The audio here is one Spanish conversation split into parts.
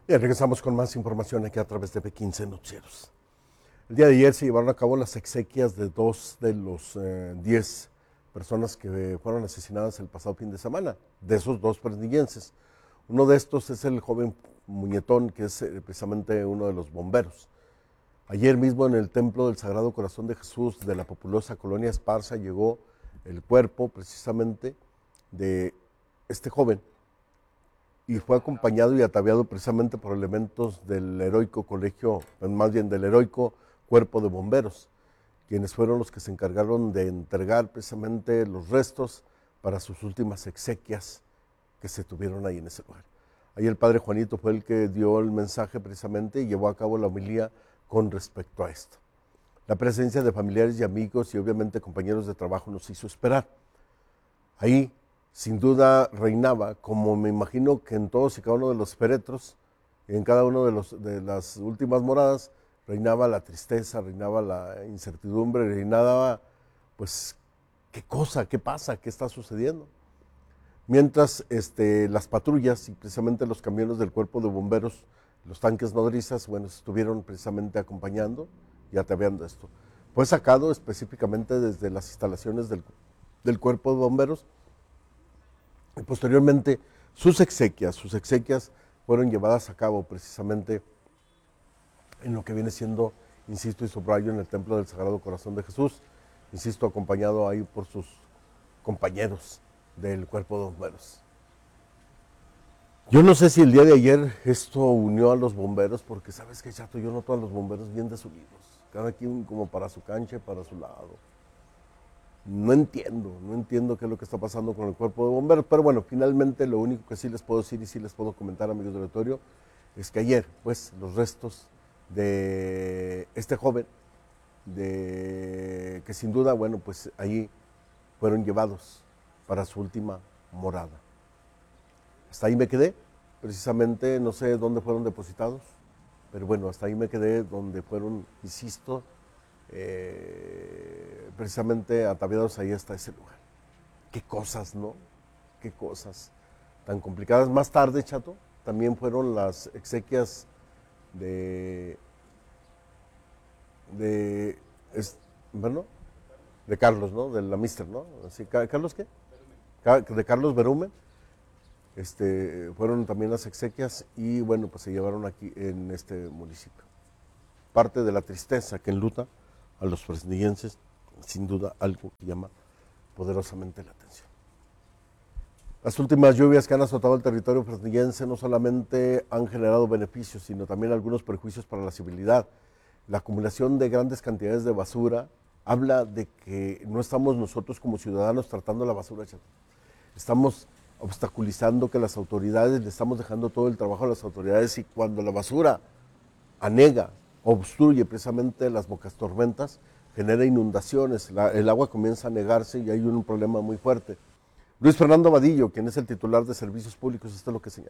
Bien, regresamos con más información aquí a través de P15 Noticieros. El día de ayer se llevaron a cabo las exequias de 2 de los 10 personas que fueron asesinadas el pasado fin de semana, de esos 2 fresnillenses. Uno de estos es el joven Muñetón, que es precisamente uno de los bomberos. Ayer mismo en el Templo del Sagrado Corazón de Jesús de la populosa colonia Esparza llegó el cuerpo precisamente de este joven y fue acompañado y ataviado precisamente por elementos del heroico colegio, más bien del heroico cuerpo de bomberos, quienes fueron los que se encargaron de entregar precisamente los restos para sus últimas exequias que se tuvieron ahí en ese lugar. Ahí el padre Juanito fue el que dio el mensaje precisamente y llevó a cabo la homilía con respecto a esto. La presencia de familiares y amigos y obviamente compañeros de trabajo nos hizo esperar. Ahí sin duda reinaba, como me imagino que en todos y cada uno de los féretros, en cada uno de las últimas moradas, reinaba la tristeza, reinaba la incertidumbre, reinaba, pues, ¿qué cosa? ¿Qué pasa? ¿Qué está sucediendo? Mientras las patrullas y precisamente los camiones del cuerpo de bomberos, los tanques nodrizas, bueno, estuvieron precisamente acompañando y ataviando esto. Fue sacado específicamente desde las instalaciones del cuerpo de bomberos y posteriormente sus exequias fueron llevadas a cabo precisamente en lo que viene siendo, insisto y subrayo, en el Templo del Sagrado Corazón de Jesús, insisto, acompañado ahí por sus compañeros del cuerpo de bomberos. Yo no sé si el día de ayer esto unió a los bomberos, porque sabes qué, Chato, yo noto a los bomberos bien desunidos, cada quien como para su cancha, para su lado. No entiendo qué es lo que está pasando con el cuerpo de bomberos, pero bueno, finalmente lo único que sí les puedo decir y sí les puedo comentar, amigos del auditorio, es que ayer, pues, los restos de este joven, que sin duda, bueno, pues ahí fueron llevados para su última morada. Hasta ahí me quedé, precisamente no sé dónde fueron depositados, pero bueno, hasta ahí me quedé donde fueron, insisto, precisamente ataviados ahí hasta ese lugar. Qué cosas, ¿no? Qué cosas tan complicadas. Más tarde, Chato, también fueron las exequias de Carlos, ¿no? De la Mister, ¿no? Así, ¿Carlos qué? De Carlos Berumen. Fueron también las exequias y bueno, pues se llevaron aquí en este municipio. Parte de la tristeza que enluta a los fresnillenses, sin duda algo que llama poderosamente la atención. Las últimas lluvias que han azotado el territorio fresnillense no solamente han generado beneficios, sino también algunos perjuicios para la civilidad. La acumulación de grandes cantidades de basura habla de que no estamos nosotros como ciudadanos tratando la basura, estamos obstaculizando que las autoridades, le estamos dejando todo el trabajo a las autoridades, y cuando la basura anega, obstruye precisamente las bocas tormentas, genera inundaciones, el agua comienza a anegarse y hay un problema muy fuerte. Luis Fernando Vadillo, quien es el titular de Servicios Públicos, esto es lo que señala.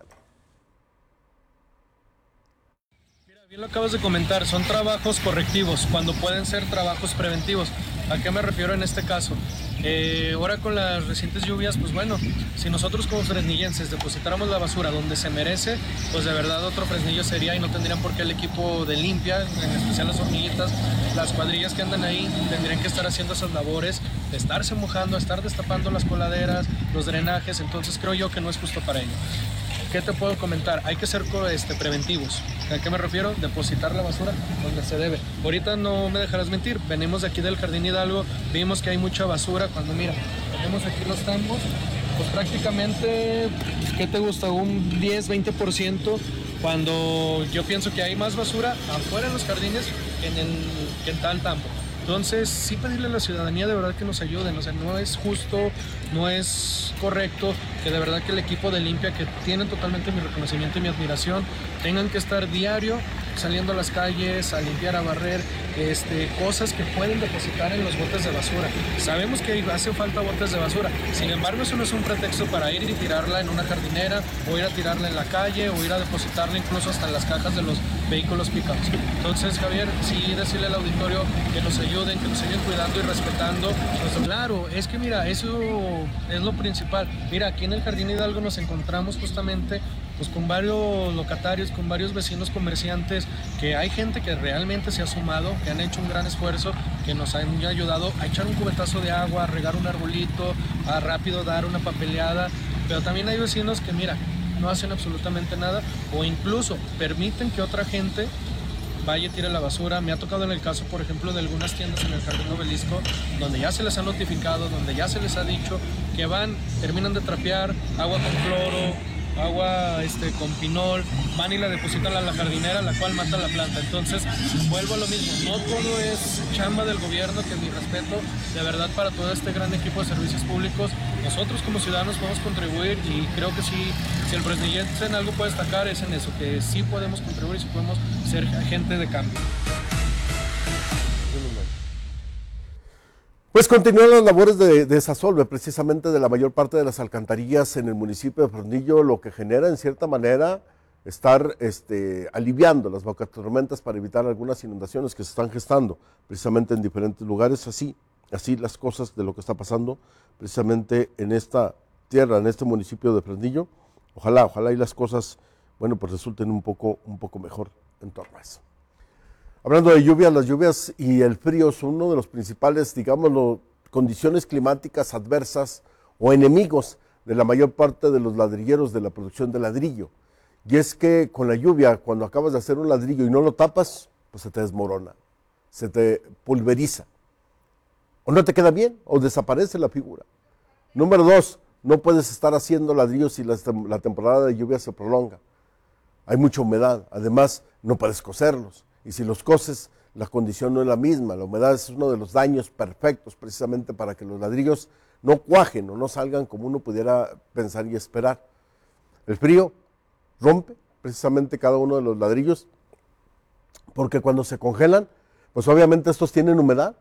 Mira, bien lo acabas de comentar, son trabajos correctivos cuando pueden ser trabajos preventivos. ¿A qué me refiero en este caso? Ahora con las recientes lluvias, pues bueno, si nosotros como fresnillenses depositáramos la basura donde se merece, pues de verdad otro Fresnillo sería, y no tendrían por qué el equipo de limpia, en especial las hormiguitas, las cuadrillas que andan ahí, tendrían que estar haciendo esas labores, de estarse mojando, estar destapando las coladeras, los drenajes. Entonces creo yo que no es justo para ello. ¿Qué te puedo comentar? Hay que ser preventivos. ¿A qué me refiero? Depositar la basura donde se debe. Ahorita no me dejarás mentir, venimos de aquí del Jardín Hidalgo, vimos que hay mucha basura. Cuando mira, tenemos aquí los tambos, pues prácticamente, ¿qué te gusta? Un 10-20%, cuando yo pienso que hay más basura afuera en los jardines que en tal tambo. Entonces, sí pedirle a la ciudadanía de verdad que nos ayuden. O sea, no es justo, no es correcto que de verdad que el equipo de limpia, que tienen totalmente mi reconocimiento y mi admiración, tengan que estar diario saliendo a las calles, a limpiar, a barrer, cosas que pueden depositar en los botes de basura. Sabemos que hace falta botes de basura, sin embargo eso no es un pretexto para ir y tirarla en una jardinera, o ir a tirarla en la calle, o ir a depositarla incluso hasta en las cajas de los vehículos pick-ups. Entonces, Javier, sí decirle al auditorio que nos ayuden, que nos sigan cuidando y respetando. Pues, claro, es que mira, eso es lo principal. Mira, aquí en el Jardín Hidalgo nos encontramos justamente pues con varios locatarios, con varios vecinos comerciantes, que hay gente que realmente se ha sumado, que han hecho un gran esfuerzo, que nos han ayudado a echar un cubetazo de agua, a regar un arbolito, a rápido dar una papeleada, pero también hay vecinos que, mira, no hacen absolutamente nada o incluso permiten que otra gente vaya y tire la basura. Me ha tocado en el caso, por ejemplo, de algunas tiendas en el Jardín Obelisco, donde ya se les ha notificado, donde ya se les ha dicho que van, terminan de trapear, agua con cloro, agua con pinol, van y la depositan a la jardinera, la cual mata la planta. Entonces, vuelvo a lo mismo, no todo es chamba del gobierno, que mi respeto, de verdad, para todo este gran equipo de servicios públicos, nosotros como ciudadanos podemos contribuir y creo que sí, si el presidente en algo puede destacar es en eso, que sí podemos contribuir y sí podemos ser agente de cambio. Pues continúan las labores de desasolve precisamente de la mayor parte de las alcantarillas en el municipio de Fresnillo, lo que genera en cierta manera estar aliviando las tormentas para evitar algunas inundaciones que se están gestando precisamente en diferentes lugares. Así las cosas de lo que está pasando precisamente en esta tierra, en este municipio de Fresnillo. Ojalá y las cosas, bueno, pues resulten un poco mejor en torno a eso. Hablando de lluvias, las lluvias y el frío son uno de los principales, digámoslo, condiciones climáticas adversas o enemigos de la mayor parte de los ladrilleros de la producción de ladrillo. Y es que con la lluvia, cuando acabas de hacer un ladrillo y no lo tapas, pues se te desmorona, se te pulveriza. O no te queda bien, o desaparece la figura. Número 2, no puedes estar haciendo ladrillos si la temporada de lluvia se prolonga. Hay mucha humedad, además no puedes coserlos. Y si los coces, la condición no es la misma. La humedad es uno de los daños perfectos precisamente para que los ladrillos no cuajen o no salgan como uno pudiera pensar y esperar. El frío rompe precisamente cada uno de los ladrillos porque cuando se congelan, pues obviamente estos tienen humedad.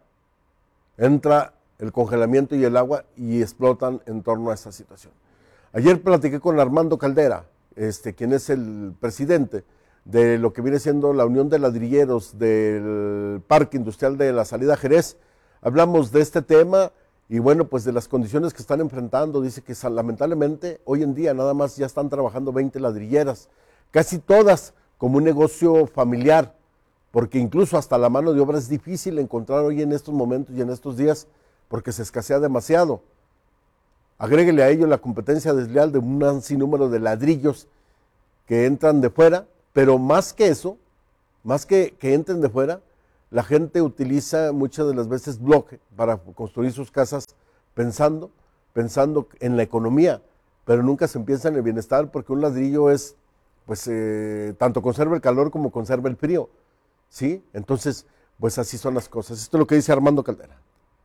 Entra el congelamiento y el agua y explotan en torno a esta situación. Ayer platiqué con Armando Caldera, quien es el presidente de lo que viene siendo la Unión de Ladrilleros del Parque Industrial de la Salida Jerez. Hablamos de este tema y bueno, pues de las condiciones que están enfrentando. Dice que lamentablemente hoy en día nada más ya están trabajando 20 ladrilleras, casi todas como un negocio familiar, porque incluso hasta la mano de obra es difícil encontrar hoy en estos momentos y en estos días porque se escasea demasiado. Agréguele a ello la competencia desleal de un sinnúmero de ladrillos que entran de fuera. Pero más que eso, más que entren de fuera, la gente utiliza muchas de las veces bloque para construir sus casas pensando en la economía, pero nunca se piensa en el bienestar porque un ladrillo es, pues, tanto conserva el calor como conserva el frío, ¿sí? Entonces, pues así son las cosas. Esto es lo que dice Armando Caldera.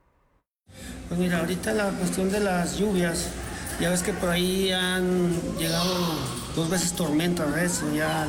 Pues mira, ahorita la cuestión de las lluvias, ya ves que por ahí han llegado 2 veces tormentas, ¿ves? Ya,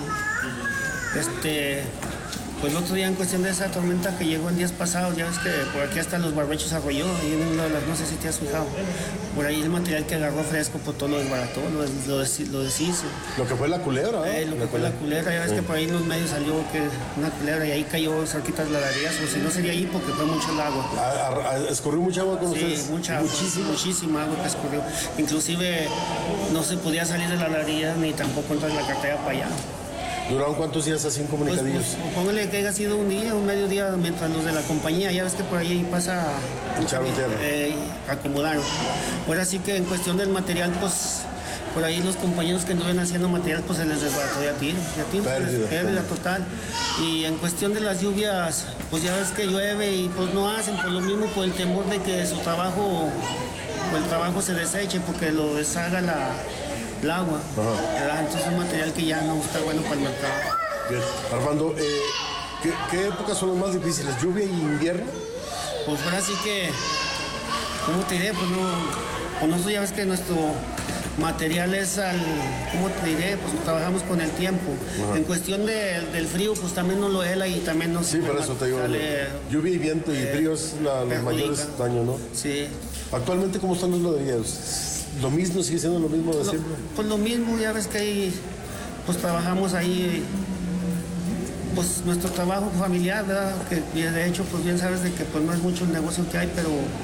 pues el otro día en cuestión de esa tormenta que llegó en días pasados, ya ves que por aquí hasta los barbechos arrolló, ahí en una de las, no sé si te has fijado, por ahí el material que agarró fresco, pues todo lo desbarató, lo deshizo. Lo que fue la culebra, ¿no? Lo que fue la culebra, ya ves que por ahí en los medios salió que una culebra y ahí cayó cerquita de la ladrillas, o si no sería ahí porque fue mucho el agua. ¿Escurrió mucha agua con ustedes? Sí, muchísima agua que escurrió. Inclusive no se podía salir de la ladrilla ni tampoco entrar en la carretera para allá. ¿Duraron cuántos días así en comunicadillos? Pues, póngale que haya sido un día, un mediodía, mientras los de la compañía, ya ves que por ahí pasa acomodaron. Ahora sí que en cuestión del material, pues por ahí los compañeros que anduven haciendo material, pues se les desbarató ya tiro, pérdida total. Y en cuestión de las lluvias, pues ya ves que llueve y pues no hacen, por lo mismo, por el temor de que su trabajo, o el trabajo se deseche porque lo deshaga el agua. Entonces es un material que ya no está bueno para el mercado. Bien. Armando, ¿qué épocas son las más difíciles? ¿Lluvia y invierno? Pues ahora sí que, ¿cómo te diré? Pues nosotros ya ves que nuestro material es ¿cómo te diré? Pues trabajamos con el tiempo. En cuestión del frío, pues también nos lo hela y también nos... Sí, por eso te digo, lluvia y viento y frío es los mayores daños, ¿no? Sí. Actualmente, ¿cómo están los ladrilleros? ¿Lo mismo, sigue siendo lo mismo de siempre? Pues lo mismo, ya ves que ahí, pues trabajamos ahí, pues nuestro trabajo familiar, ¿verdad? Que de hecho, pues bien sabes de que pues no es mucho el negocio que hay, pero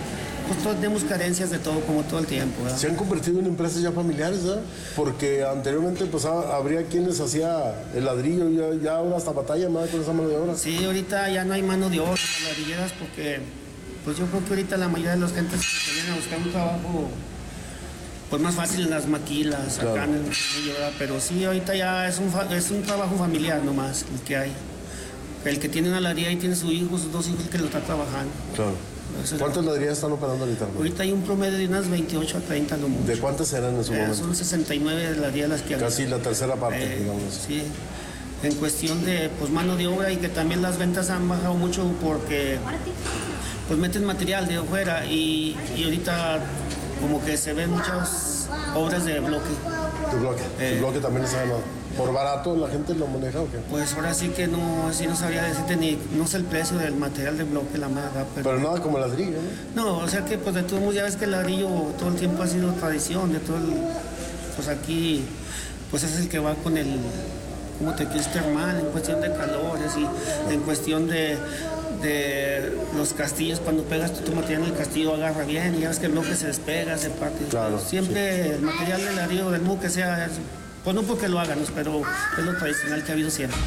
pues todos tenemos carencias de todo, como todo el tiempo, ¿verdad? Se han convertido en empresas ya familiares, ¿verdad? Porque anteriormente pues habría quienes hacía el ladrillo, ya ahora hasta batalla más con esa mano de obra. Sí, ahorita ya no hay mano de obra en las ladrilleras porque pues yo creo que ahorita la mayoría de los gentes que vienen a buscar un trabajo pues más fácil en las maquilas, claro, acá en el ladrillo, ¿verdad? Pero sí, ahorita ya es un trabajo familiar nomás el que hay. El que tiene una ladrilla y tiene su hijo, sus 2 hijos que lo está trabajando. Claro. ¿Cuántas ladrillas están operando ahorita? Ahorita hay un promedio de unas 28 a 30 no mucho. ¿De cuántas eran en su momento? Son 69 ladrillas las que hay. Casi la tercera parte, digamos. Sí, en cuestión de pues mano de obra y que también las ventas han bajado mucho porque pues meten material de afuera y ahorita como que se ven muchas obras de bloque. ¿De bloque? ¿El bloque también está por barato la gente lo maneja o qué? Pues ahora sí que no sabría decirte no sé el precio del material de bloque, la marca. Pero nada como ladrillo, ¿no? No, o sea que pues de todos modos ya ves que el ladrillo todo el tiempo ha sido tradición, de todo pues aquí pues es el que va con el, como te quieres termal, en cuestión de calores y en cuestión de los castillos, cuando pegas tu material en el castillo agarra bien y ya ves que el bloque se despega, se parte. Claro, siempre sí. El material del ladrillo del MU que sea, pues no porque lo hagan, pero es lo tradicional que ha habido siempre.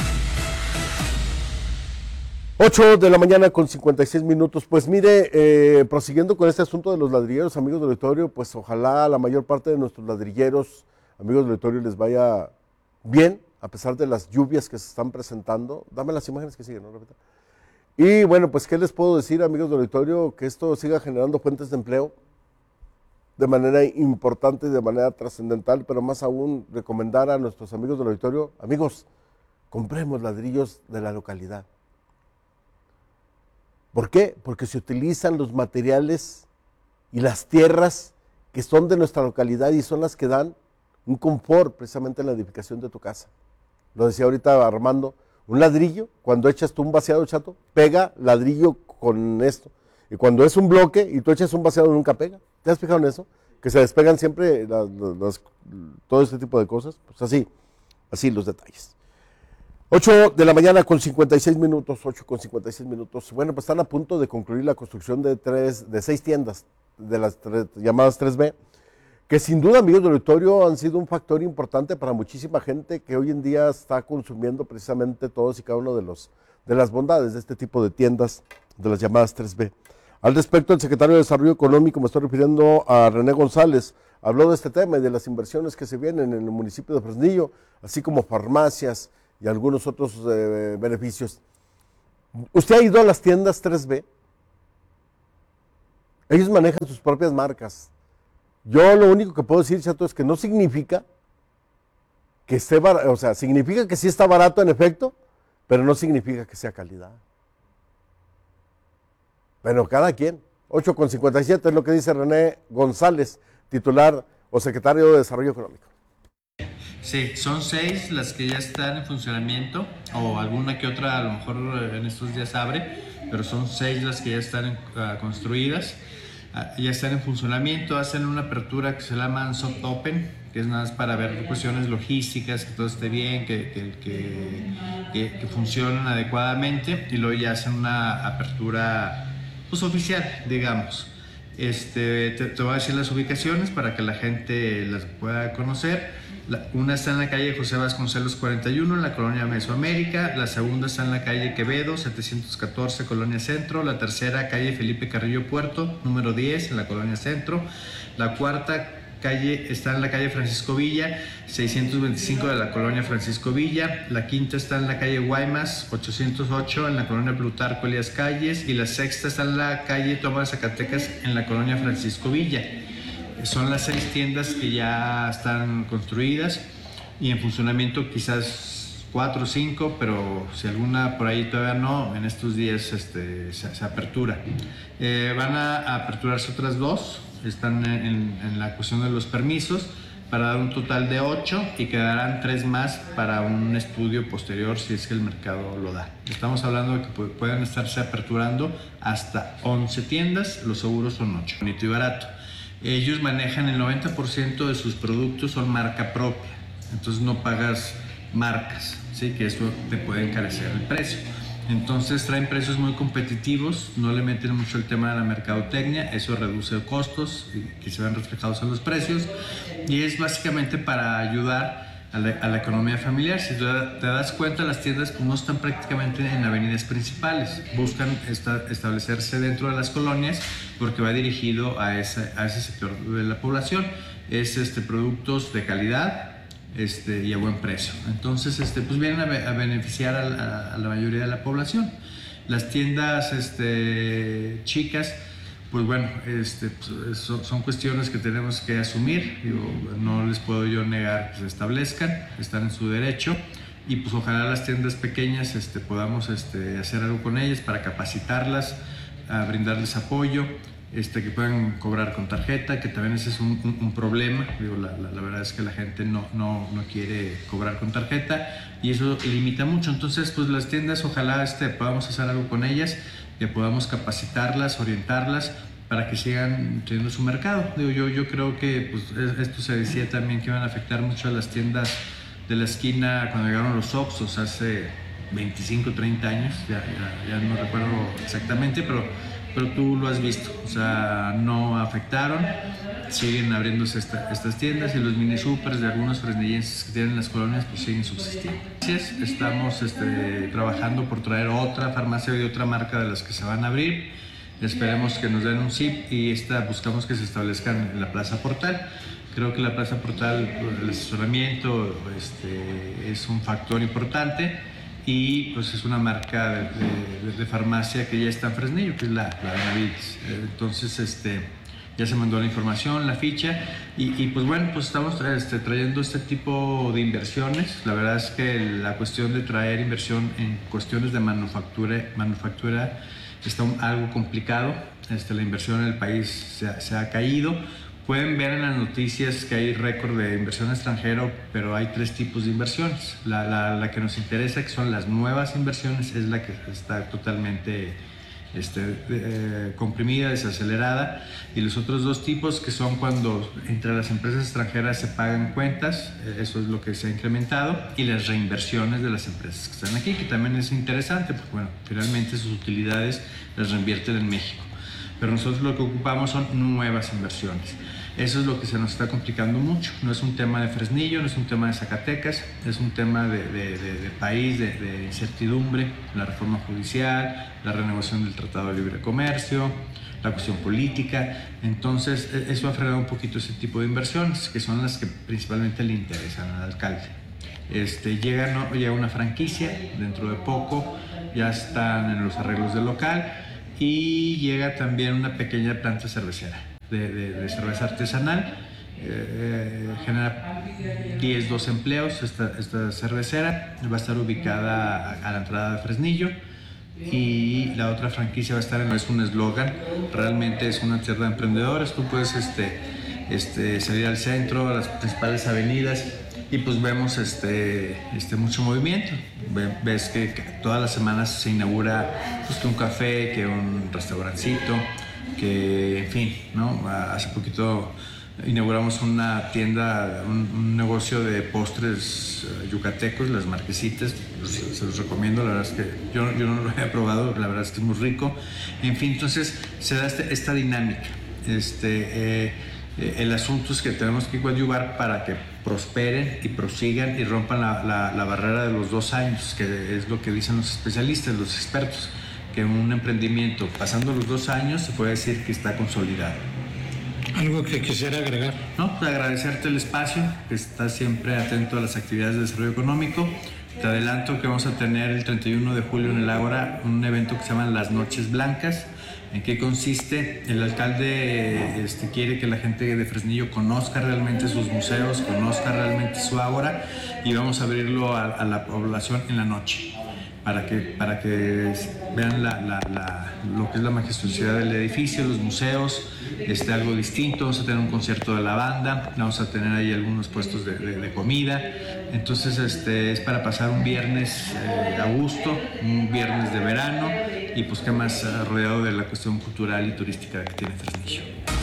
8 de la mañana con 56 minutos. Pues mire, prosiguiendo con este asunto de los ladrilleros, amigos del auditorio, pues ojalá a la mayor parte de nuestros ladrilleros, amigos del auditorio, les vaya bien, a pesar de las lluvias que se están presentando. Dame las imágenes que siguen, ¿no? Repita. Y bueno, pues ¿qué les puedo decir, amigos del auditorio? Que esto siga generando fuentes de empleo de manera importante, de manera trascendental, pero más aún recomendar a nuestros amigos del auditorio, amigos, compremos ladrillos de la localidad. ¿Por qué? Porque se utilizan los materiales y las tierras que son de nuestra localidad y son las que dan un confort precisamente en la edificación de tu casa. Lo decía ahorita Armando, un ladrillo, cuando echas tú un vaciado, chato, pega ladrillo con esto. Y cuando es un bloque y tú echas un vaciado, nunca pega. ¿Te has fijado en eso? Que se despegan siempre todo este tipo de cosas. Pues así los detalles. 8 de la mañana con 56 minutos, 8 con 56 minutos. Bueno, pues están a punto de concluir la construcción de 6 tiendas, de las llamadas 3B, que sin duda, amigos del auditorio, han sido un factor importante para muchísima gente que hoy en día está consumiendo precisamente todos y cada uno de las bondades de este tipo de tiendas, de las llamadas 3B. Al respecto, el secretario de Desarrollo Económico, me estoy refiriendo a René González, habló de este tema y de las inversiones que se vienen en el municipio de Fresnillo, así como farmacias y algunos otros beneficios. ¿Usted ha ido a las tiendas 3B? Ellos manejan sus propias marcas. Yo lo único que puedo decir, chato, es que no significa que esté barato, o sea, significa que sí está barato en efecto, pero no significa que sea calidad. Bueno, cada quien. 8,57 es lo que dice René González, titular o secretario de Desarrollo Económico. Sí, son 6 las que ya están en funcionamiento, o alguna que otra a lo mejor en estos días abre, pero son 6 las que ya están construidas, ya están en funcionamiento. Hacen una apertura que se llama soft open, que es nada más para ver cuestiones logísticas, que todo esté bien, que funcionen adecuadamente, y luego ya hacen una apertura pues oficial, digamos. Te voy a decir las ubicaciones para que la gente las pueda conocer. Una está en la calle José Vasconcelos 41, en la colonia Mesoamérica. La segunda está en la calle Quevedo 714, colonia Centro. La tercera, calle Felipe Carrillo Puerto, número 10, en la colonia Centro. La cuarta calle está en la calle Francisco Villa 625, de la colonia Francisco Villa. La quinta está en la calle Guaymas 808, en la colonia Plutarco Elías Calles. Y la sexta está en la calle Tomás Zacatecas, en la colonia Francisco Villa. Son las 6 tiendas que ya están construidas y en funcionamiento, quizás 4 o 5, pero si alguna por ahí todavía no, en estos días se apertura. Van a aperturarse otras 2, están en la cuestión de los permisos, para dar un total de 8, y quedarán 3 más para un estudio posterior si es que el mercado lo da. Estamos hablando de que pueden estarse aperturando hasta 11 tiendas, los seguros son 8, bonito y barato. Ellos manejan el 90% de sus productos, son marca propia, entonces no pagas marcas, ¿sí? Que eso te puede encarecer el precio. Entonces traen precios muy competitivos, no le meten mucho el tema de la mercadotecnia, eso reduce costos que se ven reflejados en los precios, y es básicamente para ayudar a la economía familiar. Si te das cuenta, las tiendas no están prácticamente en avenidas principales, buscan establecerse dentro de las colonias porque va dirigido a ese sector de la población. Es productos de calidad y a buen precio. Entonces pues vienen a beneficiar a la mayoría de la población. Las tiendas chicas, pues bueno, son cuestiones que tenemos que asumir. No les puedo yo negar que se establezcan, están en su derecho, y pues ojalá las tiendas pequeñas podamos hacer algo con ellas para capacitarlas, brindarles apoyo, que puedan cobrar con tarjeta, que también ese es un problema. La verdad es que la gente no quiere cobrar con tarjeta y eso limita mucho. Entonces, pues las tiendas, ojalá podamos hacer algo con ellas, que podamos capacitarlas, orientarlas para que sigan teniendo su mercado. Yo creo que pues, esto se decía también que iban a afectar mucho a las tiendas de la esquina cuando llegaron los Oxxos hace 25, 30 años, ya no recuerdo exactamente, pero tú lo has visto, o sea, no afectaron, siguen abriéndose estas tiendas, y los mini supers de algunos fresnillenses que tienen las colonias pues siguen subsistiendo. Estamos trabajando por traer otra farmacia y otra marca de las que se van a abrir. Esperemos que nos den un SIP y buscamos que se establezcan en la Plaza Portal. Creo que la Plaza Portal, el asesoramiento es un factor importante, y pues es una marca de farmacia que ya está en Fresnillo, que es la Benavides. Entonces ya se mandó la información, la ficha, y pues bueno, pues estamos trayendo este tipo de inversiones. La verdad es que la cuestión de traer inversión en cuestiones de manufactura está algo complicado. La inversión en el país se ha caído. Pueden ver en las noticias que hay récord de inversión extranjero, pero hay 3 tipos de inversiones. La que nos interesa, que son las nuevas inversiones, es la que está totalmente comprimida, desacelerada, y los otros 2 tipos, que son cuando entre las empresas extranjeras se pagan cuentas, eso es lo que se ha incrementado, y las reinversiones de las empresas que están aquí, que también es interesante, porque bueno, finalmente sus utilidades las reinvierten en México. Pero nosotros lo que ocupamos son nuevas inversiones. Eso es lo que se nos está complicando mucho. No es un tema de Fresnillo, no es un tema de Zacatecas, es un tema de país, de incertidumbre, la reforma judicial, la renegociación del Tratado de Libre Comercio, la cuestión política. Entonces, eso ha frenado un poquito ese tipo de inversiones, que son las que principalmente le interesan al alcalde. Llega una franquicia dentro de poco, ya están en los arreglos del local, y llega también una pequeña planta cervecera de cerveza artesanal. Genera 10, 12 empleos esta cervecera. Va a estar ubicada a la entrada de Fresnillo, y la otra franquicia va a estar es un eslogan, realmente es una tierra de emprendedores. Tú puedes salir al centro, a las principales avenidas, y pues vemos mucho movimiento. Ves que todas las semanas se inaugura pues, que un café, que un restaurancito, que en fin, ¿no? Hace poquito inauguramos una tienda, un negocio de postres yucatecos, las marquesitas. Pues, se los recomiendo, la verdad es que yo no lo había probado, la verdad es que es muy rico. En fin, entonces se da esta dinámica. El asunto es que tenemos que coadyuvar para que prosperen y prosigan y rompan la barrera de los 2 años, que es lo que dicen los especialistas, los expertos, que un emprendimiento pasando los 2 años se puede decir que está consolidado. ¿Algo que quisiera agregar? No, pues agradecerte el espacio, que estás siempre atento a las actividades de desarrollo económico. Te adelanto que vamos a tener el 31 de julio en el Ágora un evento que se llama Las Noches Blancas. ¿En qué consiste? El alcalde quiere que la gente de Fresnillo conozca realmente sus museos, conozca realmente su Ágora, y vamos a abrirlo a la población en la noche, para que vean lo que es la majestuosidad del edificio, los museos, algo distinto. Vamos a tener un concierto de la banda, vamos a tener ahí algunos puestos de comida. Entonces es para pasar un viernes a gusto, un viernes de verano, y pues qué más rodeado de la cuestión cultural y turística que tiene Fresnillo.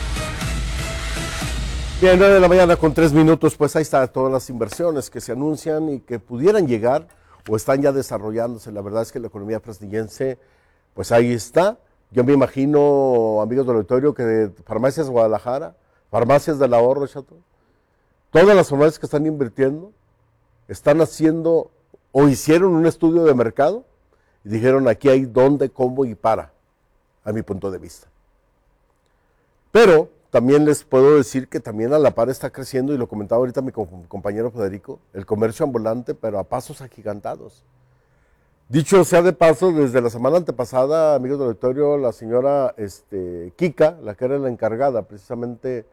Bien, 9 de la mañana con 3 minutos, pues ahí está todas las inversiones que se anuncian y que pudieran llegar o están ya desarrollándose. La verdad es que la economía fresnillense, pues ahí está. Yo me imagino, amigos del auditorio, que de Farmacias Guadalajara, Farmacias del Ahorro, Chato, todas las farmacias que están invirtiendo, están haciendo o hicieron un estudio de mercado y dijeron aquí hay dónde, cómo y para, a mi punto de vista. Pero también les puedo decir que también a la par está creciendo, y lo comentaba ahorita mi compañero Federico, el comercio ambulante, pero a pasos agigantados. Dicho sea de paso, desde la semana antepasada, amigos del auditorio, la señora Kika, la que era la encargada precisamente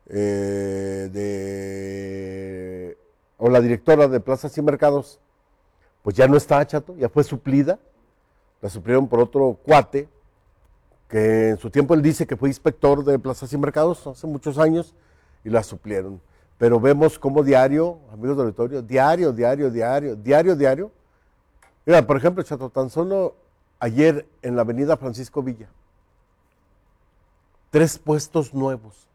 o la directora de Plazas y Mercados, pues ya no está, Chato, ya fue suplida. La suplieron por otro cuate, que en su tiempo él dice que fue inspector de Plazas y Mercados hace muchos años, y la suplieron. Pero vemos cómo diario, amigos del auditorio, diario. Mira, por ejemplo, Chato, tan solo ayer en la avenida Francisco Villa, 3 puestos nuevos.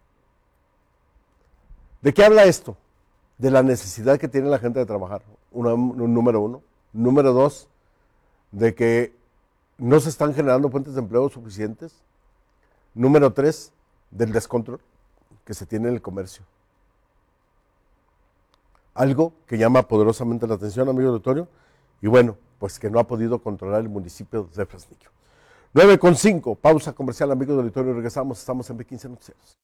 ¿De qué habla esto? De la necesidad que tiene la gente de trabajar, número 1. Número 2, de que no se están generando fuentes de empleo suficientes. Número 3, del descontrol que se tiene en el comercio. Algo que llama poderosamente la atención, amigos del auditorio, y bueno, pues que no ha podido controlar el municipio de Fresnillo. 9:05, pausa comercial, amigos del auditorio, regresamos, estamos en B15 Noticieros.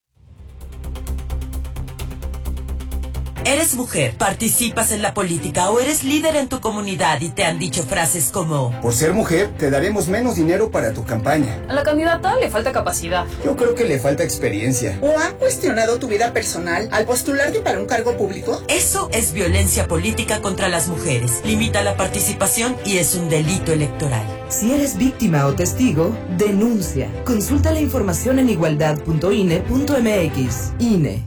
¿Eres mujer, participas en la política o eres líder en tu comunidad y te han dicho frases como: por ser mujer, te daremos menos dinero para tu campaña? A la candidata le falta capacidad. Yo creo que le falta experiencia. ¿O han cuestionado tu vida personal al postularte para un cargo público? Eso es violencia política contra las mujeres. Limita la participación y es un delito electoral. Si eres víctima o testigo, denuncia. Consulta la información en igualdad.ine.mx. INE.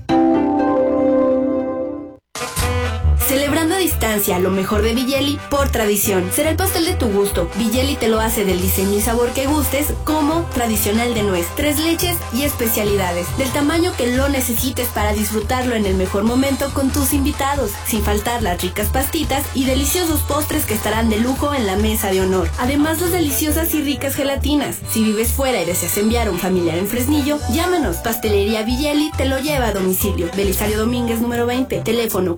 Celebrando a distancia lo mejor de Villeli por tradición. Será el pastel de tu gusto. Villeli te lo hace del diseño y sabor que gustes, como tradicional de nuez, 3 leches y especialidades, del tamaño que lo necesites para disfrutarlo en el mejor momento con tus invitados, sin faltar las ricas pastitas y deliciosos postres que estarán de lujo en la mesa de honor. Además, las deliciosas y ricas gelatinas. Si vives fuera y deseas enviar a un familiar en Fresnillo, llámanos. Pastelería Villeli te lo lleva a domicilio. Belisario Domínguez número 20, teléfono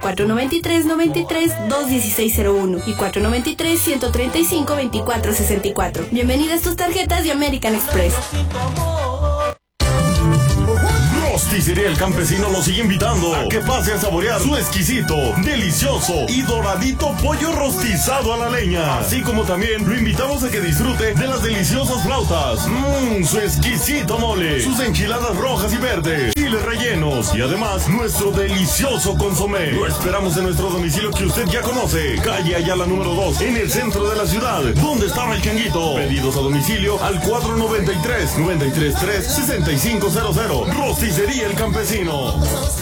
493-21601 y 493-135-2464. Bienvenidas tus tarjetas de American Express. Rosticería El Campesino lo sigue invitando a que pase a saborear su exquisito, delicioso y doradito pollo rostizado a la leña. Así como también lo invitamos a que disfrute de las deliciosas flautas, su exquisito mole, sus enchiladas rojas y verdes, chiles rellenos y además nuestro delicioso consomé. Lo esperamos en nuestro domicilio que usted ya conoce, calle Ayala número 2, en el centro de la ciudad, donde estaba el changuito. Pedidos a domicilio al 493-933-6500. Rosticería El Campesino.